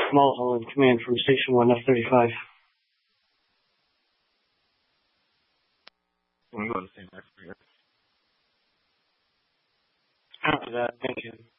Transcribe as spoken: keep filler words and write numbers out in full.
Mulholland Command from Station one, F thirty-five. I'm going to say that for you. After that, thank you.